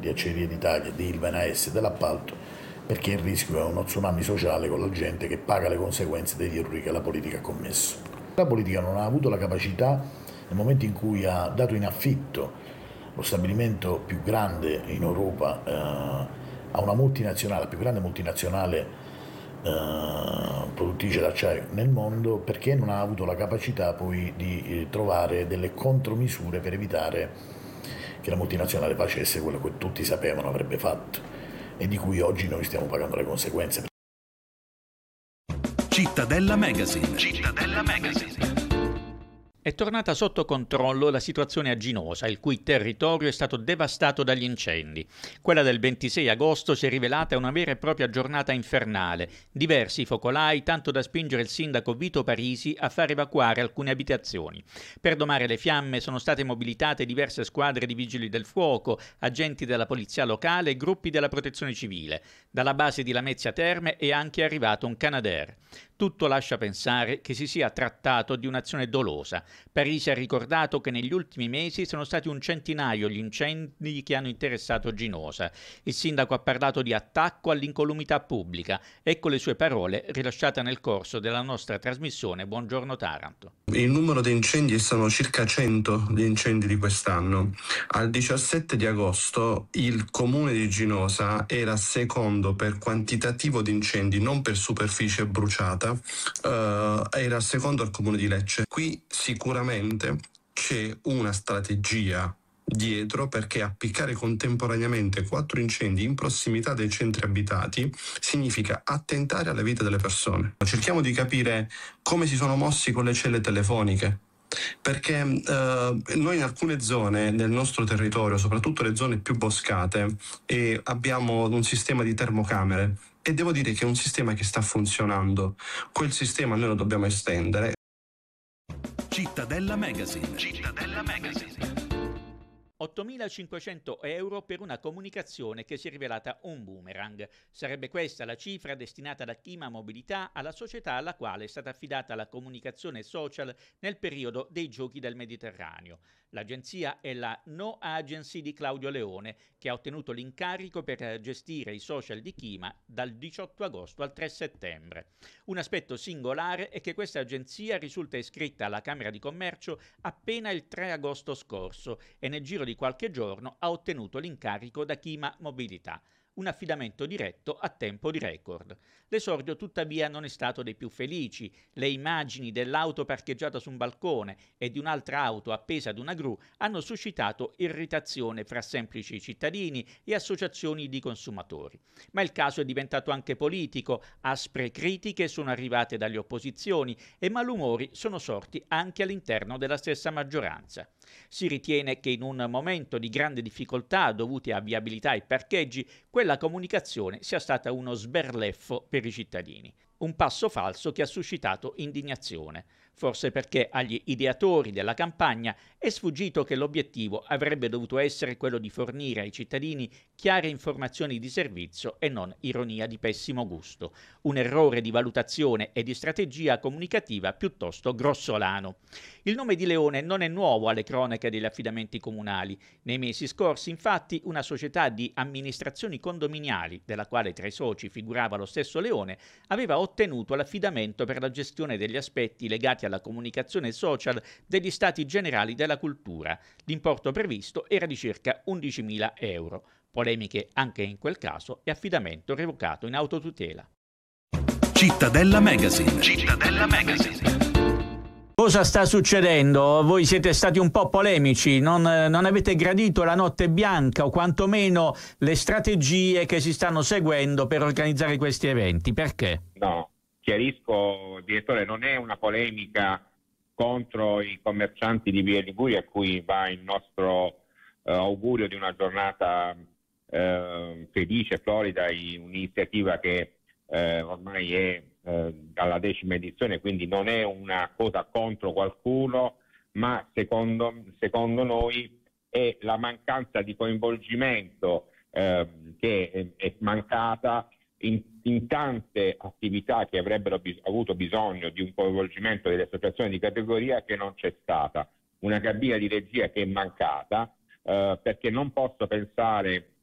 di Acciaierie d'Italia, di Ilva AS e dell'appalto, perché il rischio è uno tsunami sociale con la gente che paga le conseguenze degli errori che la politica ha commesso. La politica non ha avuto la capacità, nel momento in cui ha dato in affitto lo stabilimento più grande in Europa a una multinazionale, la più grande multinazionale produttrice d'acciaio nel mondo, perché non ha avuto la capacità poi di trovare delle contromisure per evitare che la multinazionale facesse quello che tutti sapevano avrebbe fatto e di cui oggi noi stiamo pagando le conseguenze. Cittadella Magazine. Cittadella Magazine. È tornata sotto controllo la situazione a Ginosa, il cui territorio è stato devastato dagli incendi. Quella del 26 agosto si è rivelata una vera e propria giornata infernale. Diversi focolai, tanto da spingere il sindaco Vito Parisi a far evacuare alcune abitazioni. Per domare le fiamme sono state mobilitate diverse squadre di vigili del fuoco, agenti della polizia locale e gruppi della protezione civile. Dalla base di Lamezia Terme è anche arrivato un Canadair. Tutto lascia pensare che si sia trattato di un'azione dolosa. Parisi ha ricordato che negli ultimi mesi sono stati un centinaio gli incendi che hanno interessato Ginosa. Il sindaco ha parlato di attacco all'incolumità pubblica. Ecco le sue parole rilasciate nel corso della nostra trasmissione Buongiorno Taranto. Il numero di incendi sono circa 100 gli incendi di quest'anno. Al 17 di agosto il comune di Ginosa era secondo per quantitativo di incendi, non per superficie bruciata, era secondo al comune di Lecce. Qui sicuramente c'è una strategia dietro, perché appiccare contemporaneamente 4 incendi in prossimità dei centri abitati significa attentare alla vita delle persone. Cerchiamo di capire come si sono mossi con le celle telefoniche, perché noi in alcune zone del nostro territorio, soprattutto le zone più boscate, abbiamo un sistema di termocamere e devo dire che è un sistema che sta funzionando. Quel sistema noi lo dobbiamo estendere. Cittadella Magazine. Cittadella Magazine. 8.500 euro per una comunicazione che si è rivelata un boomerang. Sarebbe questa la cifra destinata da Chima Mobilità alla società alla quale è stata affidata la comunicazione social nel periodo dei Giochi del Mediterraneo. L'agenzia è la No Agency di Claudio Leone, che ha ottenuto l'incarico per gestire i social di Chima dal 18 agosto al 3 settembre. Un aspetto singolare è che questa agenzia risulta iscritta alla Camera di Commercio appena il 3 agosto scorso e nel giro di qualche giorno ha ottenuto l'incarico da Chima Mobilità. Un affidamento diretto a tempo di record. L'esordio tuttavia non è stato dei più felici. Le immagini dell'auto parcheggiata su un balcone e di un'altra auto appesa ad una gru hanno suscitato irritazione fra semplici cittadini e associazioni di consumatori. Ma il caso è diventato anche politico, aspre critiche sono arrivate dalle opposizioni e malumori sono sorti anche all'interno della stessa maggioranza. Si ritiene che in un momento di grande difficoltà dovuti a viabilità e parcheggi, quella comunicazione sia stata uno sberleffo per i cittadini. Un passo falso che ha suscitato indignazione, forse perché agli ideatori della campagna è sfuggito che l'obiettivo avrebbe dovuto essere quello di fornire ai cittadini chiare informazioni di servizio e non ironia di pessimo gusto. Un errore di valutazione e di strategia comunicativa piuttosto grossolano. Il nome di Leone non è nuovo alle cronache degli affidamenti comunali. Nei mesi scorsi, infatti, una società di amministrazioni condominiali, della quale tra i soci figurava lo stesso Leone, aveva ottenuto l'affidamento per la gestione degli aspetti legati alla comunicazione social degli Stati Generali della Cultura. L'importo previsto era di circa 11.000 euro. Polemiche anche in quel caso e affidamento revocato in autotutela. Cittadella Magazine. Cittadella Magazine. Cosa sta succedendo? Voi siete stati un po' polemici, non avete gradito la notte bianca o quantomeno le strategie che si stanno seguendo per organizzare questi eventi. Perché? No, chiarisco, direttore, non è una polemica contro i commercianti di Via Liguria, a cui va il nostro augurio di una giornata felice, florida, un'iniziativa che ormai è alla 10ª edizione, quindi non è una cosa contro qualcuno, ma secondo noi è la mancanza di coinvolgimento che è mancata in tante attività che avrebbero avuto bisogno di un coinvolgimento delle associazioni di categoria, che non c'è stata. Una cabina di regia che è mancata, perché non posso pensare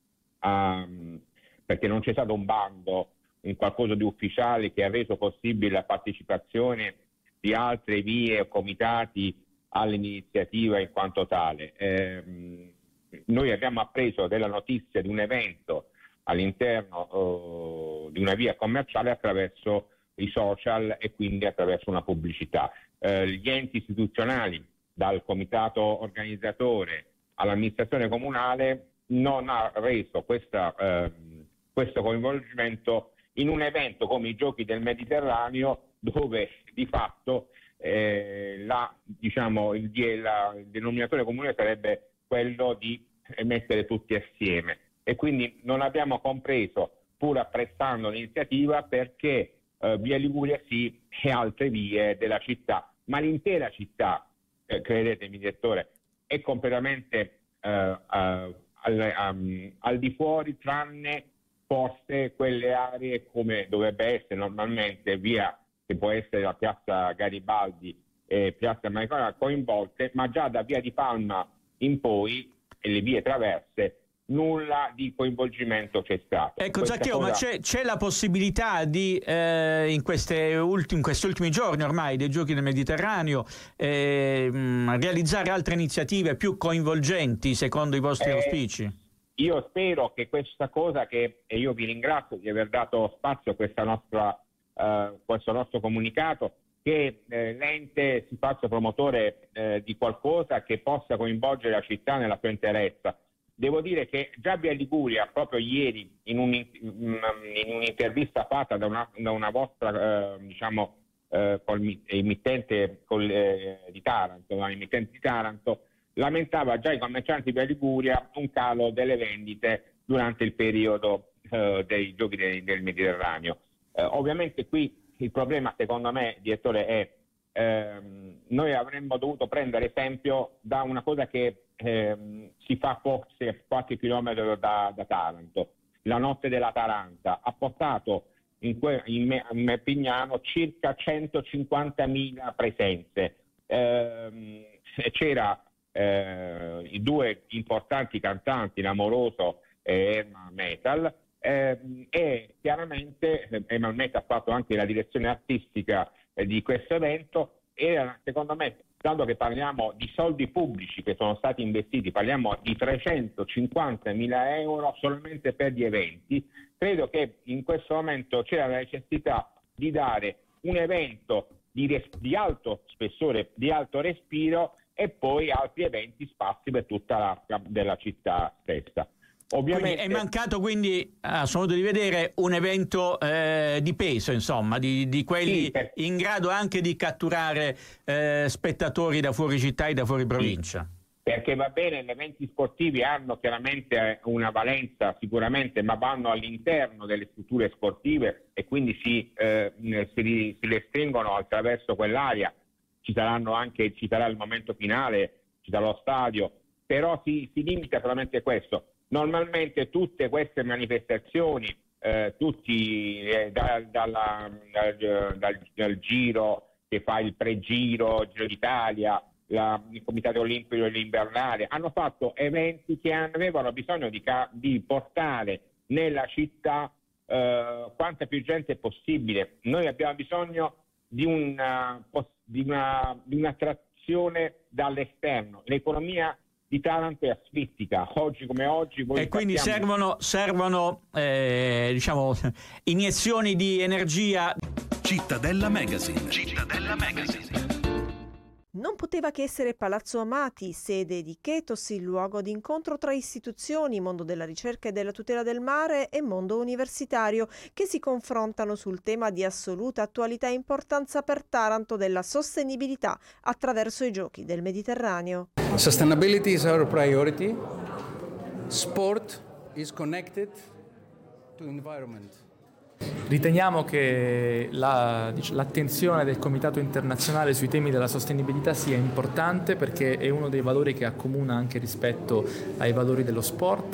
perché non c'è stato un bando, un qualcosa di ufficiale che ha reso possibile la partecipazione di altre vie o comitati all'iniziativa in quanto tale. Noi abbiamo appreso della notizia di un evento all'interno di una via commerciale attraverso i social e quindi attraverso una pubblicità. Gli enti istituzionali, dal comitato organizzatore all'amministrazione comunale, non ha reso questo coinvolgimento in un evento come i Giochi del Mediterraneo, dove di fatto il denominatore comune sarebbe quello di mettere tutti assieme, e quindi non abbiamo compreso, pur apprezzando l'iniziativa, perché via Liguria sì e altre vie della città, ma l'intera città, credetemi direttore, è completamente al di fuori, tranne forse quelle aree come dovrebbe essere normalmente via, che può essere la piazza Garibaldi e piazza Maicorana coinvolte, ma già da via di Palma in poi e le vie traverse nulla di coinvolgimento c'è stato. Ecco Zaccheo, ma c'è la possibilità di in questi ultimi giorni ormai dei Giochi del Mediterraneo realizzare altre iniziative più coinvolgenti secondo i vostri auspici? Io spero che questa cosa, e io vi ringrazio di aver dato spazio a questo nostro comunicato, che l'ente si faccia promotore di qualcosa che possa coinvolgere la città nella sua interezza. Devo dire che già via Liguria, proprio ieri, in un'intervista fatta da una vostra emittente di Taranto, un'emittente di Taranto, lamentava già i commercianti di via Liguria un calo delle vendite durante il periodo dei Giochi del Mediterraneo. Ovviamente qui il problema, secondo me, direttore, è noi avremmo dovuto prendere esempio da una cosa che si fa forse qualche chilometro da Taranto. La notte della Taranta ha portato in Pignano circa 150.000 presenze. C'era i due importanti cantanti, l'Amoroso e Ermal Metal, e chiaramente Ermal Metal ha fatto anche la direzione artistica di questo evento. E secondo me, dato che parliamo di soldi pubblici che sono stati investiti, parliamo di 350.000 euro solamente per gli eventi, credo che in questo momento c'era la necessità di dare un evento di alto spessore, di alto respiro, e poi altri eventi sparsi per tutta l'arca della città stessa. Ovviamente è mancato a suo modo di vedere un evento di peso, insomma, di quelli in grado anche di catturare spettatori da fuori città e da fuori provincia. Perché va bene, gli eventi sportivi hanno chiaramente una valenza sicuramente, ma vanno all'interno delle strutture sportive e quindi si restringono attraverso quell'area. Ci sarà il momento finale, ci sarà lo stadio, però si limita solamente questo. Normalmente tutte queste manifestazioni, dal giro che fa il pregiro, il Giro d'Italia, il Comitato Olimpico dell'Invernale, hanno fatto eventi che avevano bisogno di portare nella città quanta più gente possibile. Noi abbiamo bisogno di un'attrazione dall'esterno. L'economia di Taranto è asfittica, oggi come oggi. E quindi servono iniezioni di energia. Cittadella Magazine. Cittadella Magazine. Non poteva che essere Palazzo Amati, sede di Chetos, il luogo di incontro tra istituzioni, mondo della ricerca e della tutela del mare e mondo universitario, che si confrontano sul tema di assoluta attualità e importanza per Taranto della sostenibilità attraverso i Giochi del Mediterraneo. Sustainability is our priority. Sport is connected to environment. Riteniamo che l'attenzione del Comitato internazionale sui temi della sostenibilità sia importante perché è uno dei valori che accomuna anche rispetto ai valori dello sport.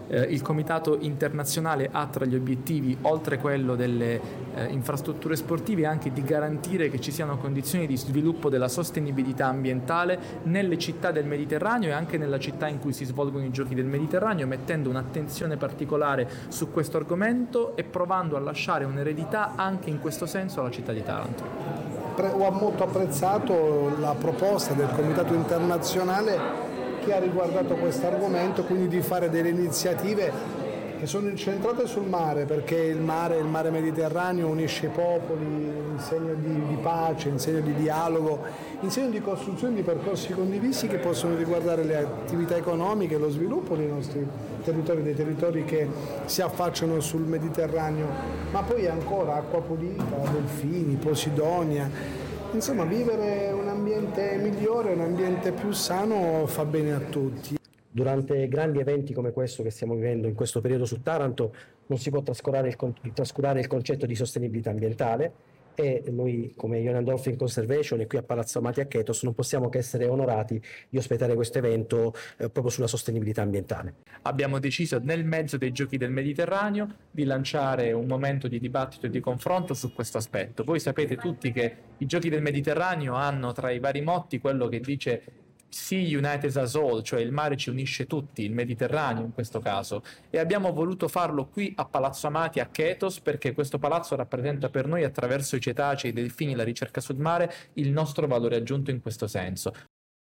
il Comitato Internazionale ha tra gli obiettivi, oltre quello delle infrastrutture sportive, anche di garantire che ci siano condizioni di sviluppo della sostenibilità ambientale nelle città del Mediterraneo e anche nella città in cui si svolgono i Giochi del Mediterraneo, mettendo un'attenzione particolare su questo argomento e provando a lasciare un'eredità anche in questo senso alla città di Taranto. Ho molto apprezzato la proposta del Comitato Internazionale che ha riguardato questo argomento, quindi di fare delle iniziative che sono incentrate sul mare, perché il mare Mediterraneo unisce i popoli in segno di pace, in segno di dialogo, in segno di costruzione di percorsi condivisi che possono riguardare le attività economiche e lo sviluppo dei nostri territori, dei territori che si affacciano sul Mediterraneo, ma poi ancora acqua pulita, delfini, Posidonia. Insomma, vivere un ambiente migliore, un ambiente più sano fa bene a tutti. Durante grandi eventi come questo che stiamo vivendo in questo periodo su Taranto non si può trascurare il concetto di sostenibilità ambientale e noi come Ionian Dolphin Conservation e qui a Palazzo Amati a Chetos non possiamo che essere onorati di ospitare questo evento proprio sulla sostenibilità ambientale. Abbiamo deciso nel mezzo dei Giochi del Mediterraneo di lanciare un momento di dibattito e di confronto su questo aspetto. Voi sapete tutti che i Giochi del Mediterraneo hanno tra i vari motti quello che dice Sea United Us All, cioè il mare ci unisce tutti, il Mediterraneo in questo caso, e abbiamo voluto farlo qui a Palazzo Amati a Chetos perché questo palazzo rappresenta per noi, attraverso i cetacei, i delfini, la ricerca sul mare, il nostro valore aggiunto in questo senso.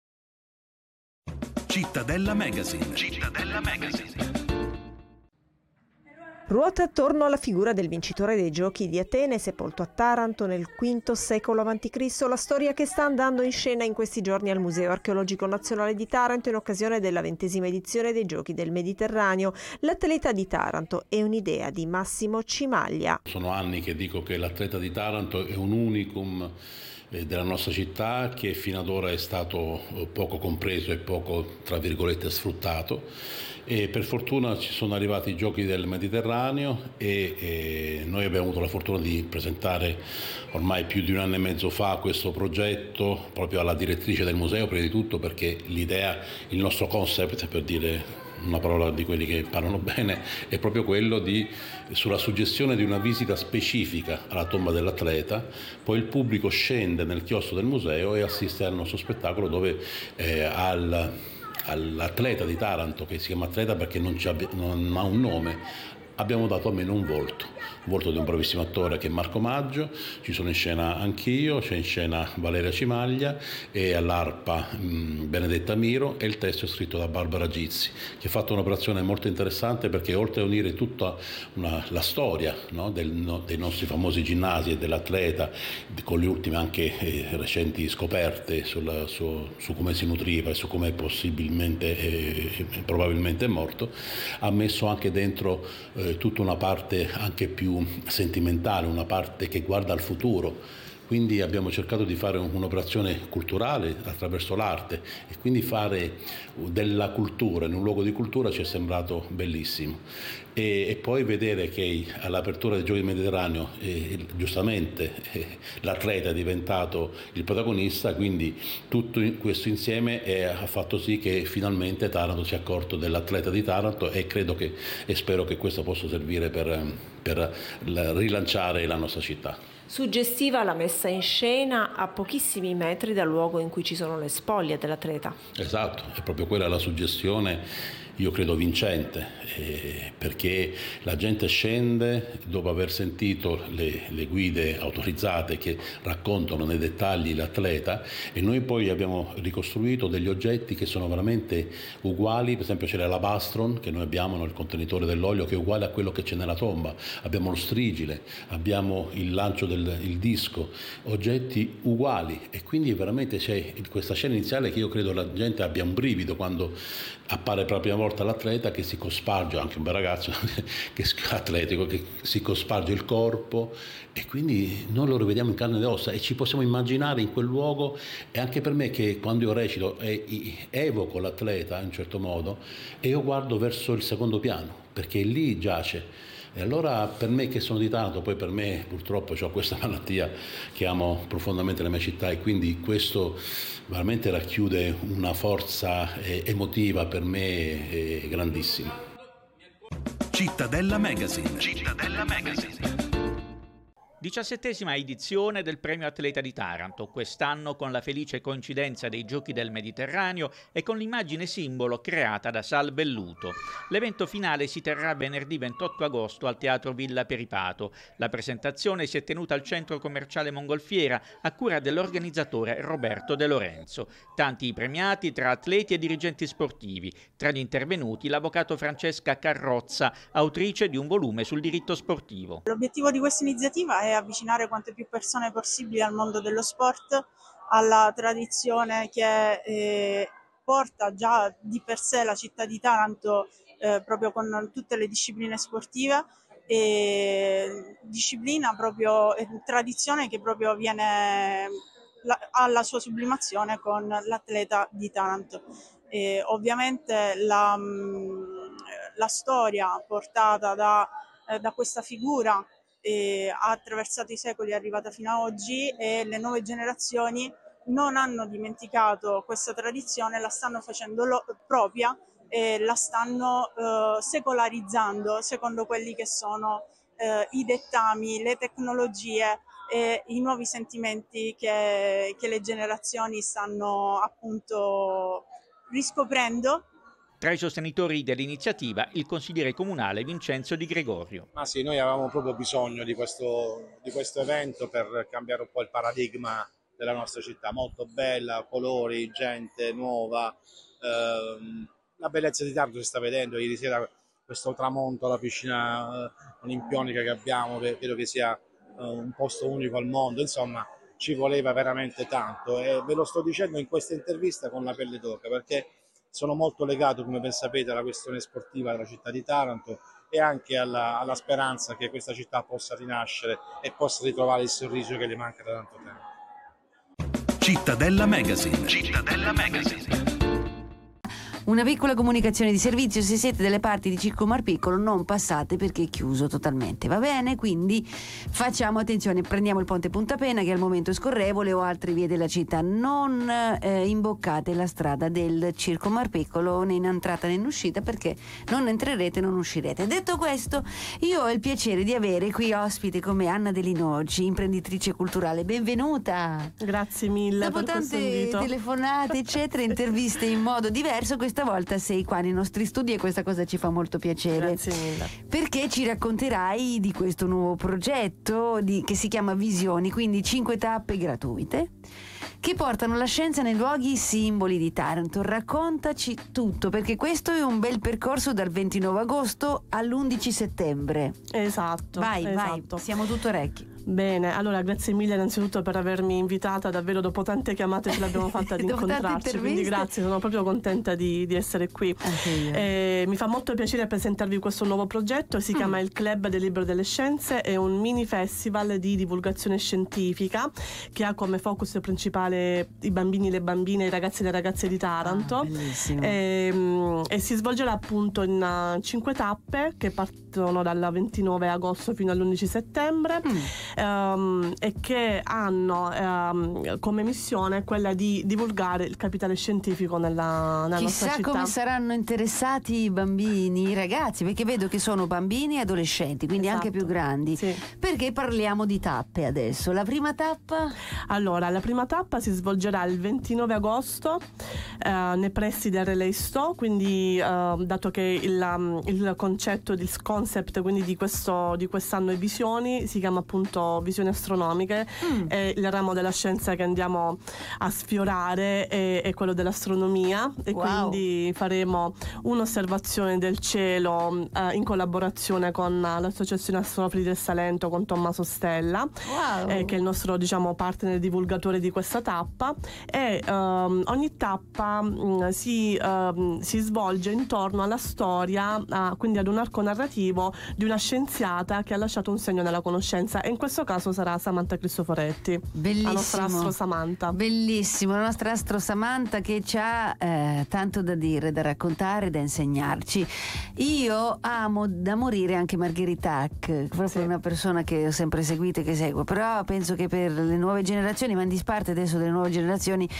Cittadella Magazine. Cittadella Magazine. Ruota attorno alla figura del vincitore dei Giochi di Atene, sepolto a Taranto nel V secolo a.C., la storia che sta andando in scena in questi giorni al Museo Archeologico Nazionale di Taranto in occasione della 20ª edizione dei Giochi del Mediterraneo. L'atleta di Taranto è un'idea di Massimo Cimaglia. Sono anni che dico che l'atleta di Taranto è un unicum della nostra città che fino ad ora è stato poco compreso e poco, tra virgolette, sfruttato. E per fortuna ci sono arrivati i Giochi del Mediterraneo e noi abbiamo avuto la fortuna di presentare ormai più di 1 anno e mezzo fa questo progetto proprio alla direttrice del museo, prima di tutto perché l'idea, il nostro concept, per dire una parola di quelli che parlano bene, è proprio quello di, sulla suggestione di una visita specifica alla tomba dell'atleta, poi il pubblico scende nel chiostro del museo e assiste al nostro spettacolo dove all'atleta di Taranto, che si chiama atleta perché non ha un nome, abbiamo dato almeno un volto di un bravissimo attore che è Marco Maggio, ci sono in scena anch'io, c'è in scena Valeria Cimaglia e all'arpa Benedetta Miro e il testo è scritto da Barbara Gizzi, che ha fatto un'operazione molto interessante perché oltre a unire tutta la storia, no, dei nostri famosi ginnasi e dell'atleta, con le ultime anche recenti scoperte su come si nutriva e su come probabilmente è morto, ha messo anche dentro tutta una parte anche più sentimentale, una parte che guarda al futuro. Quindi abbiamo cercato di fare un'operazione culturale attraverso l'arte e quindi fare della cultura in un luogo di cultura ci è sembrato bellissimo. E poi vedere che all'apertura dei Giochi del Mediterraneo giustamente l'atleta è diventato il protagonista, quindi tutto questo insieme ha fatto sì che finalmente Taranto si è accorto dell'atleta di Taranto e spero che questo possa servire per rilanciare la nostra città. Suggestiva la messa in scena a pochissimi metri dal luogo in cui ci sono le spoglie dell'atleta. Esatto, è proprio quella la suggestione, io credo vincente, perché la gente scende dopo aver sentito le guide autorizzate che raccontano nei dettagli l'atleta e noi poi abbiamo ricostruito degli oggetti che sono veramente uguali, per esempio c'è l'alabastron che noi abbiamo nel contenitore dell'olio che è uguale a quello che c'è nella tomba, abbiamo lo strigile, abbiamo il lancio il disco, oggetti uguali e quindi veramente c'è questa scena iniziale che io credo la gente abbia un brivido quando appare per la prima volta l'atleta che si cosparge, anche un bel ragazzo che è atletico, che si cosparge il corpo e quindi noi lo rivediamo in carne ed ossa e ci possiamo immaginare in quel luogo e anche per me che quando io recito evoco l'atleta in un certo modo e io guardo verso il secondo piano perché lì giace. E allora per me che sono di Taranto, poi per me purtroppo ho questa malattia che amo profondamente la mia città e quindi questo veramente racchiude una forza emotiva per me grandissima. Cittadella Magazine. Cittadella Magazine. 17ª edizione del Premio Atleta di Taranto, quest'anno con la felice coincidenza dei Giochi del Mediterraneo e con l'immagine simbolo creata da Sal Velluto. L'evento finale si terrà venerdì 28 agosto al Teatro Villa Peripato. La presentazione si è tenuta al centro commerciale Mongolfiera a cura dell'organizzatore Roberto De Lorenzo. Tanti i premiati tra atleti e dirigenti sportivi. Tra gli intervenuti l'avvocato Francesca Carrozza, autrice di un volume sul diritto sportivo. L'obiettivo di questa iniziativa è avvicinare quante più persone possibili al mondo dello sport, alla tradizione che porta già di per sé la città di Taranto proprio con tutte le discipline sportive, e disciplina proprio, tradizione che proprio viene alla sua sublimazione con l'atleta di Taranto. Ovviamente la storia portata da questa figura ha attraversato i secoli, è arrivata fino ad oggi, e le nuove generazioni non hanno dimenticato questa tradizione, la stanno facendo propria e la stanno secolarizzando secondo quelli che sono i dettami, le tecnologie e i nuovi sentimenti che le generazioni stanno appunto riscoprendo. Tra i sostenitori dell'iniziativa il consigliere comunale Vincenzo Di Gregorio. Ma sì, noi avevamo proprio bisogno di questo evento per cambiare un po' il paradigma della nostra città, molto bella, colori, gente nuova, la bellezza di Taranto si sta vedendo, ieri sera questo tramonto alla piscina olimpionica che abbiamo, vedo che sia un posto unico al mondo, insomma ci voleva veramente tanto e ve lo sto dicendo in questa intervista con la pelle d'oca, perché sono molto legato, come ben sapete, alla questione sportiva della città di Taranto e anche alla speranza che questa città possa rinascere e possa ritrovare il sorriso che le manca da tanto tempo. Cittadella Magazine. Cittadella Magazine. Una piccola comunicazione di servizio: se siete delle parti di Circo Mar Piccolo non passate perché è chiuso totalmente, va bene? Quindi facciamo attenzione, prendiamo il ponte Punta Pena che al momento è scorrevole o altre vie della città, non imboccate la strada del Circo Mar Piccolo né in entrata né in uscita, perché non entrerete, non uscirete. Detto questo, io ho il piacere di avere qui ospite con me Anna De Linogi, imprenditrice culturale. Benvenuta. Grazie mille. Dopo per questo tante invito, telefonate eccetera, interviste in modo diverso, questa volta sei qua nei nostri studi e questa cosa ci fa molto piacere. Grazie mille. Perché ci racconterai di questo nuovo progetto che si chiama Visioni, quindi 5 tappe gratuite che portano la scienza nei luoghi simboli di Taranto. Raccontaci tutto, perché questo è un bel percorso dal 29 agosto all'11 settembre. Esatto. Vai, esatto. siamo tutto orecchi. Bene, allora grazie mille innanzitutto per avermi invitata, davvero dopo tante chiamate ce l'abbiamo fatta ad incontrarci, quindi grazie, sono proprio contenta di essere qui. Mi fa molto piacere presentarvi questo nuovo progetto, si chiama il Club del Libro delle Scienze, è un mini festival di divulgazione scientifica che ha come focus principale i bambini, le bambine, i ragazzi e le ragazze di Taranto, e si svolgerà appunto in 5 tappe che partono dal 29 agosto fino all'11 settembre. E che hanno come missione quella di divulgare il capitale scientifico nella nostra città. Chissà come saranno interessati i bambini, i ragazzi, perché vedo che sono bambini e adolescenti, quindi anche più grandi. Sì. Perché parliamo di tappe adesso? La prima tappa? Allora, la prima tappa si svolgerà il 29 agosto nei pressi del Relay Sto, quindi dato che il concetto, il concept quindi di quest'anno è Visioni, si chiama appunto Visioni astronomiche, e il ramo della scienza che andiamo a sfiorare è quello dell'astronomia, e quindi faremo un'osservazione del cielo in collaborazione con l'Associazione Astronofili del Salento, con Tommaso Stella, che è il nostro partner divulgatore di questa tappa, e ogni tappa si svolge intorno alla storia, quindi ad un arco narrativo di una scienziata che ha lasciato un segno nella conoscenza, e in questo caso sarà Samantha Cristoforetti. Bellissimo. La nostra astro Samantha. Bellissimo, la nostra astro Samantha che ha tanto da dire, da raccontare, da insegnarci. Io amo da morire anche Margherita Hack, proprio una persona che ho sempre seguito e che seguo, però penso che per le nuove generazioni, ma in disparte adesso delle nuove generazioni,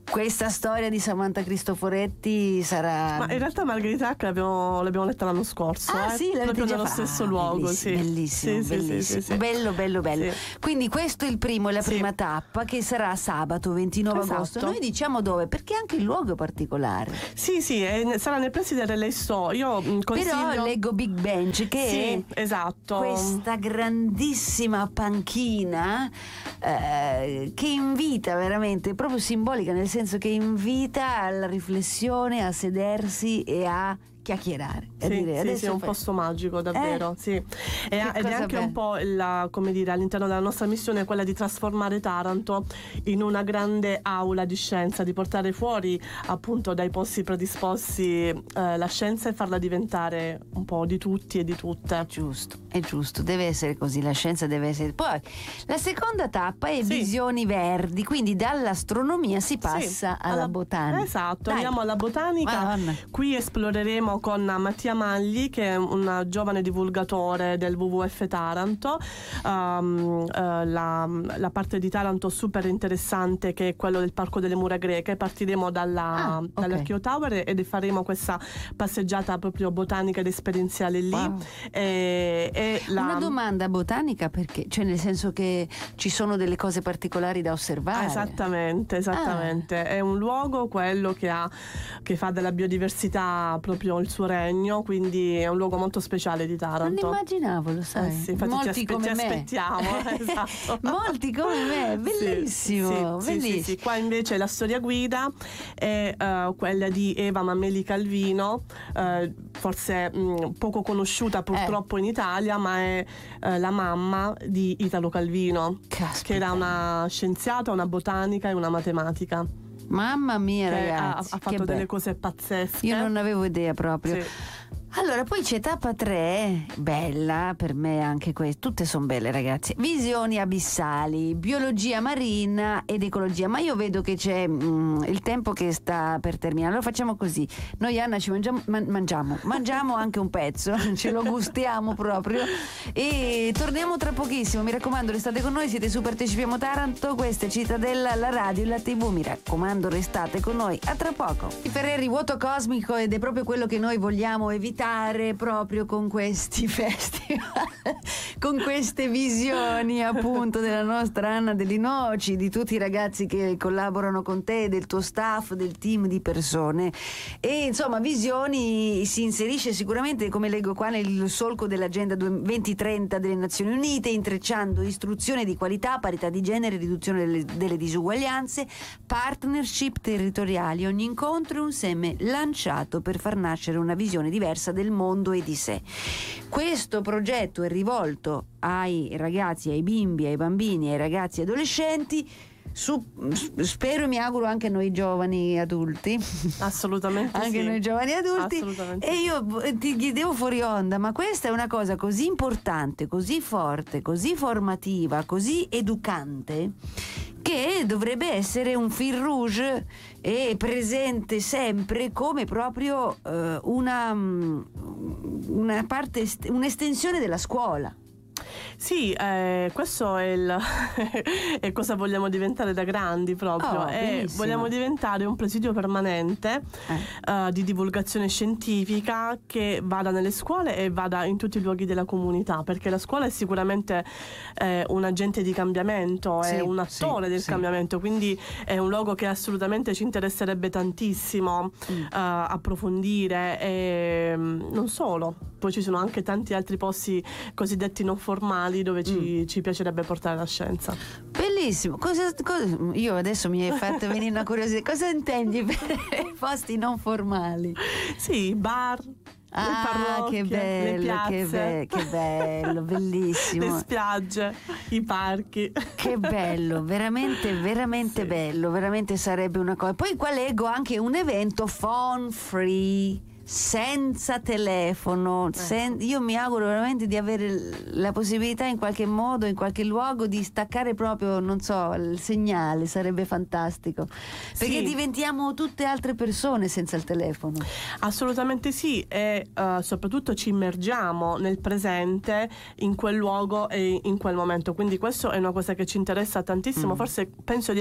questa storia di Samantha Cristoforetti sarà... Ma in realtà Margherita Hack l'abbiamo letta l'anno scorso. Sì, proprio nello stesso luogo. Bellissimo, bellissimo. Sì. Bello. Sì. Quindi questo è il primo e la prima tappa, che sarà sabato 29 agosto. Noi diciamo dove, perché anche il luogo è particolare. Sì, sarà nei pressi del Relay Store. Io consiglio... Però leggo Big Bench, che è esatto, questa grandissima panchina che invita veramente, proprio simbolica, nel senso che invita alla riflessione, a sedersi e a chiacchierare. Sì, è un posto magico, davvero. Ed è anche un po' all'interno della nostra missione quella di trasformare Taranto in una grande aula di scienza, di portare fuori appunto dai posti predisposti la scienza e farla diventare un po' di tutti e di tutte. È giusto, deve essere così, la scienza deve essere. Poi la seconda tappa è visioni verdi, quindi dall'astronomia si passa alla botanica. Esatto, andiamo alla botanica. Madonna. Qui esploreremo con Mattia Magli, che è un giovane divulgatore del WWF Taranto, la parte di Taranto super interessante, che è quello del Parco delle Mura Greche. Partiremo dall'Archeo Tower e faremo questa passeggiata proprio botanica ed esperienziale lì. Wow. Una domanda: botanica perché? Cioè, nel senso che ci sono delle cose particolari da osservare? Esattamente. È un luogo quello che fa della biodiversità proprio il suo regno, quindi è un luogo molto speciale di Taranto. Non immaginavo, lo sai. Infatti molti come me. Aspettiamo. Esatto. Molti come me, bellissimo. Sì. Qua invece la storia guida è quella di Eva Mameli Calvino, forse poco conosciuta purtroppo in Italia, ma è la mamma di Italo Calvino. Caspita. Che era una scienziata, una botanica e una matematica. Mamma mia, ragazzi, ha fatto delle cose pazzesche. Io non avevo idea proprio. Sì. Allora, poi c'è tappa 3, bella per me anche queste, tutte sono belle, ragazzi. Visioni abissali, biologia marina ed ecologia. Ma io vedo che c'è il tempo che sta per terminare. Allora facciamo così: noi, Anna, ci mangiamo anche un pezzo, ce lo gustiamo proprio e torniamo tra pochissimo. Mi raccomando, restate con noi, siete su Partecipiamo Taranto, questa è Cittadella, la radio e la TV. Mi raccomando, restate con noi, a tra poco. Ferreri, vuoto cosmico, ed è proprio quello che noi vogliamo evitare proprio con questi festival, con queste visioni appunto della nostra Anna Deli Noci, di tutti i ragazzi che collaborano con te, del tuo staff, del team di persone. E insomma, visioni si inserisce sicuramente, come leggo qua, nel solco dell'agenda 2030 delle Nazioni Unite, intrecciando istruzione di qualità, parità di genere, riduzione delle disuguaglianze, partnership territoriali. Ogni incontro è un seme lanciato per far nascere una visione diversa del mondo e di sé. Questo progetto è rivolto ai ragazzi, ai bimbi, ai bambini, ai ragazzi e adolescenti. Spero e mi auguro anche noi giovani adulti. Assolutamente anche sì. Noi giovani adulti. Assolutamente. E io ti chiedevo fuori onda, ma questa è una cosa così importante, così forte, così formativa, così educante, che dovrebbe essere un fil rouge e presente sempre come proprio una parte, un'estensione della scuola. Sì, questo è è cosa vogliamo diventare da grandi proprio. Vogliamo diventare un presidio permanente di divulgazione scientifica che vada nelle scuole e vada in tutti i luoghi della comunità, perché la scuola è sicuramente un agente di cambiamento, è un attore del cambiamento, quindi è un luogo che assolutamente ci interesserebbe tantissimo approfondire, e non solo, poi ci sono anche tanti altri posti cosiddetti non formali dove ci piacerebbe portare la scienza. Bellissimo. Io adesso mi hai fatto venire una curiosità. Cosa intendi per posti non formali? Sì, bar, le parrocchie, che bello, le piazze, che bello, bellissimo. Le spiagge, i parchi. Che bello, veramente bello, veramente sarebbe una cosa. Poi qua leggo anche un evento phone free. senza telefono, io mi auguro veramente di avere la possibilità in qualche modo, in qualche luogo, di staccare proprio, non so, il segnale, sarebbe fantastico, perché diventiamo tutte altre persone senza il telefono. Assolutamente sì, e soprattutto ci immergiamo nel presente, in quel luogo e in quel momento, quindi questo è una cosa che ci interessa tantissimo. Forse penso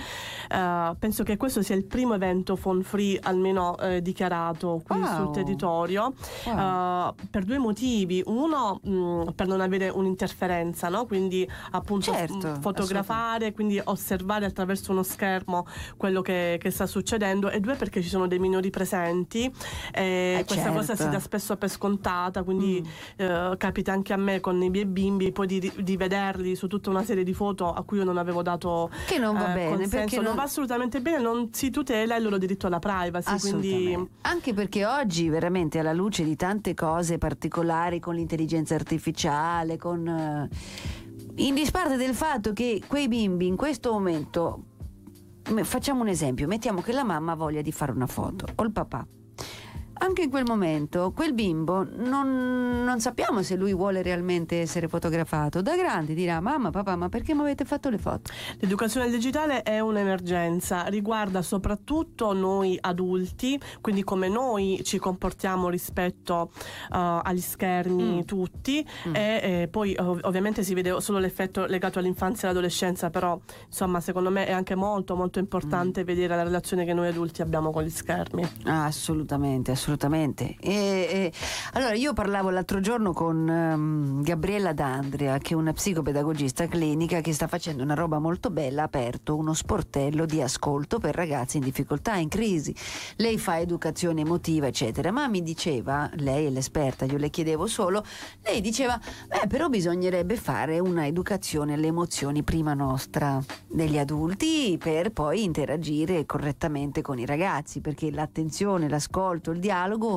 che questo sia il primo evento phone free almeno dichiarato qui sul territorio, per due motivi. Uno, per non avere un'interferenza, no? Quindi appunto fotografare, quindi osservare attraverso uno schermo quello che sta succedendo, e due, perché ci sono dei minori presenti e questa cosa si dà spesso per scontata, quindi capita anche a me con i miei bimbi poi di vederli su tutta una serie di foto a cui io non avevo dato che non va bene, consenso. perché non va assolutamente bene, non si tutela il loro diritto alla privacy, quindi anche perché oggi veramente, alla luce di tante cose particolari con l'intelligenza artificiale, in disparte del fatto che quei bimbi in questo momento, facciamo un esempio, mettiamo che la mamma ha voglia di fare una foto o il papà, anche in quel momento quel bimbo non sappiamo se lui vuole realmente essere fotografato. Da grandi dirà: mamma, papà, ma perché mi avete fatto le foto? L'educazione digitale è un'emergenza, riguarda soprattutto noi adulti, quindi come noi ci comportiamo rispetto agli schermi tutti, e poi ovviamente si vede solo l'effetto legato all'infanzia e all'adolescenza, però insomma secondo me è anche molto molto importante vedere la relazione che noi adulti abbiamo con gli schermi. Assolutamente. Allora, io parlavo l'altro giorno con Gabriella D'Andrea, che è una psicopedagogista clinica che sta facendo una roba molto bella, ha aperto uno sportello di ascolto per ragazzi in difficoltà, in crisi. Lei fa educazione emotiva, eccetera, ma mi diceva, lei è l'esperta, io le chiedevo solo, lei diceva: però bisognerebbe fare una educazione alle emozioni prima nostra, degli adulti, per poi interagire correttamente con i ragazzi, perché l'attenzione, l'ascolto, il dialogo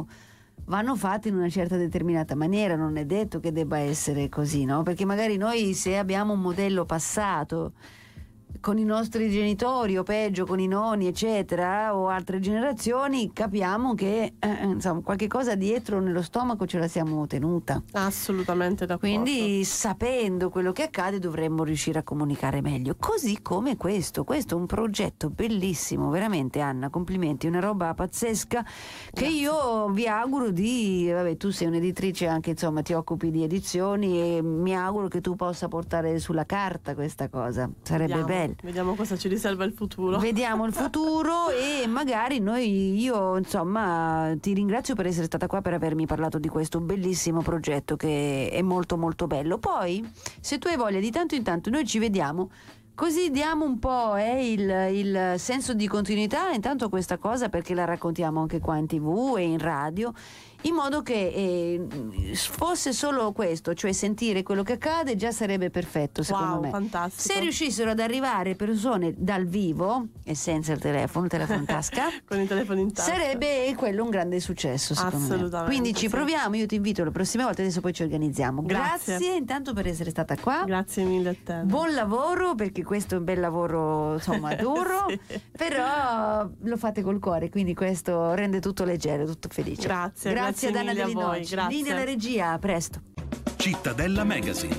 vanno fatti in una certa determinata maniera, non è detto che debba essere così, no? Perché magari noi, se abbiamo un modello passato con i nostri genitori, o peggio con i nonni, eccetera, o altre generazioni, capiamo che insomma qualche cosa dietro nello stomaco ce la siamo tenuta. Assolutamente d'accordo. Quindi, sapendo quello che accade, dovremmo riuscire a comunicare meglio. Così come questo è un progetto bellissimo, veramente, Anna, complimenti, una roba pazzesca che io vi auguro tu sei un'editrice anche, insomma, ti occupi di edizioni, e mi auguro che tu possa portare sulla carta questa cosa, sarebbe bello. Vediamo cosa ci riserva il futuro. Vediamo il futuro e magari io insomma ti ringrazio per essere stata qua, per avermi parlato di questo bellissimo progetto che è molto molto bello. Poi, se tu hai voglia, di tanto in tanto noi ci vediamo, così diamo un po' il senso di continuità intanto a questa cosa, perché la raccontiamo anche qua in TV e in radio, in modo che fosse solo questo, cioè sentire quello che accade, già sarebbe perfetto, secondo me. Fantastico. Se riuscissero ad arrivare persone dal vivo e senza il telefono in tasca con i telefoni in tasca, sarebbe quello un grande successo, secondo me. Quindi ci proviamo, io ti invito le prossime volte, adesso poi ci organizziamo. Grazie intanto per essere stata qua. Grazie mille a te. Buon lavoro, perché questo è un bel lavoro, insomma, duro, però lo fate col cuore, quindi questo rende tutto leggero, tutto felice. Grazie ad Anna Deli Noci. Linea alla regia, a presto. Cittadella Magazine.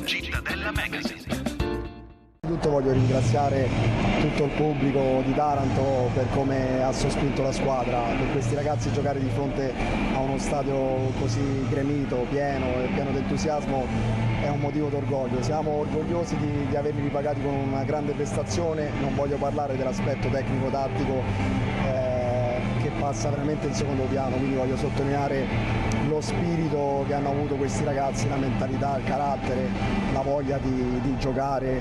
Innanzitutto voglio ringraziare tutto il pubblico di Taranto per come ha sospinto la squadra. Per questi ragazzi giocare di fronte a uno stadio così gremito, pieno e pieno di entusiasmo è un motivo d'orgoglio. Siamo orgogliosi di averli ripagati con una grande prestazione. Non voglio parlare dell'aspetto tecnico-tattico che passa veramente in secondo piano, quindi voglio sottolineare lo spirito che hanno avuto questi ragazzi, la mentalità, il carattere, la voglia di giocare,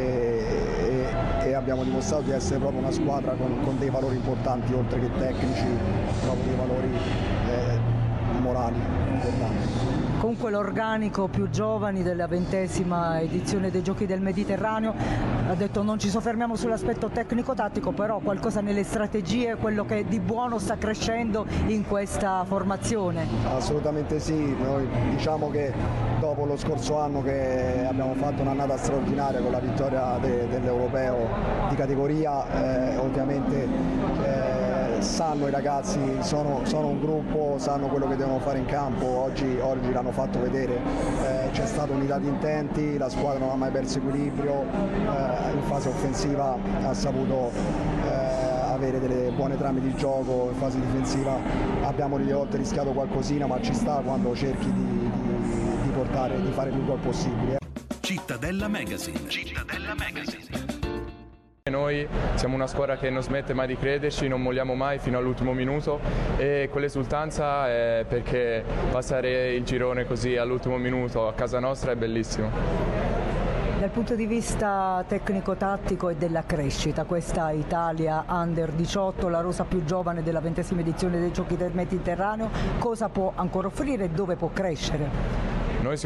e abbiamo dimostrato di essere proprio una squadra con dei valori importanti, oltre che tecnici, proprio dei valori morali importanti. Comunque l'organico più giovani della 20ª edizione dei Giochi del Mediterraneo ha detto: non ci soffermiamo sull'aspetto tecnico-tattico, però qualcosa nelle strategie, quello che di buono sta crescendo in questa formazione. Assolutamente sì, noi diciamo che dopo lo scorso anno che abbiamo fatto un'annata straordinaria con la vittoria dell'Europeo di categoria, ovviamente sanno i ragazzi, sono un gruppo, sanno quello che devono fare in campo, oggi l'hanno fatto vedere, c'è stata unità di intenti, la squadra non ha mai perso equilibrio, in fase offensiva ha saputo avere delle buone trame di gioco, in fase difensiva abbiamo di volte rischiato qualcosina, ma ci sta quando cerchi di fare più gol possibile. Cittadella Magazine. Cittadella Magazine. Noi siamo una squadra che non smette mai di crederci, non molliamo mai fino all'ultimo minuto e quell'esultanza è perché passare il girone così all'ultimo minuto a casa nostra è bellissimo. Dal punto di vista tecnico-tattico e della crescita, questa Italia Under 18, la rosa più giovane della 20ª edizione dei Giochi del Mediterraneo, cosa può ancora offrire e dove può crescere?